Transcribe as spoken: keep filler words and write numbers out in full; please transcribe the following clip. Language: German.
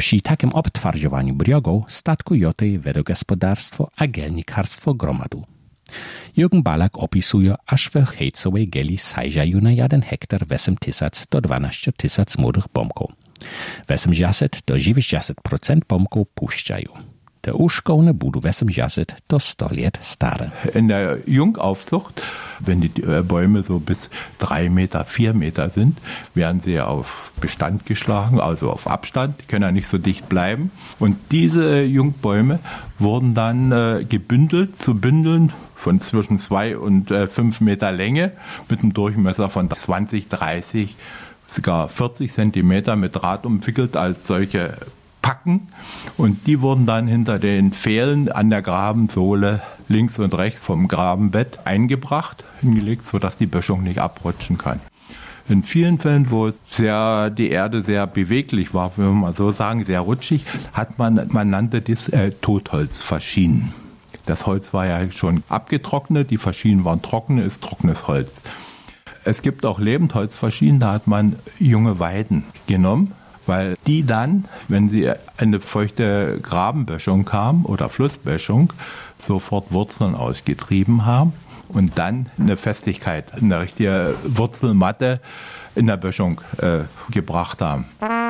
Przy takim obtwardziowaniu briogów statkuje wedogospodarstwo a gelnikarstwo gromadu. Jürgen Balak opisuje, aż w hejcowej geli sajżają na jeden hektar osiem tysięcy do dwanaście tysięcy młodych pomków. osiemdziesiąt do dziewięćdziesiąt procent pomków puszczają. Te uszkołne budu osiemdziesiąt do sto lat stare. In der Jungaufzucht, wenn die Bäume so bis drei Meter, vier Meter sind, werden sie auf Bestand geschlagen, also auf Abstand, die können ja nicht so dicht bleiben. Und diese Jungbäume wurden dann äh, gebündelt zu Bündeln von zwischen zwei und äh, fünf Meter Länge mit einem Durchmesser von zwanzig, dreißig, sogar vierzig Zentimeter mit Draht umwickelt als solche Packen. Und die wurden dann hinter den Pfählen an der Grabensohle links und rechts vom Grabenbett eingebracht, hingelegt, sodass die Böschung nicht abrutschen kann. In vielen Fällen, wo es sehr, die Erde sehr beweglich war, wenn wir mal so sagen, sehr rutschig, hat man, man nannte das äh, Totholzfaschinen. Das Holz war ja schon abgetrocknet, die Faschinen waren trocken, ist trockenes Holz. Es gibt auch Lebendholzfaschinen, da hat man junge Weiden genommen, weil die dann, wenn sie eine feuchte Grabenböschung kam oder Flussböschung, sofort Wurzeln ausgetrieben haben und dann eine Festigkeit, eine richtige Wurzelmatte in der Böschung äh, gebracht haben.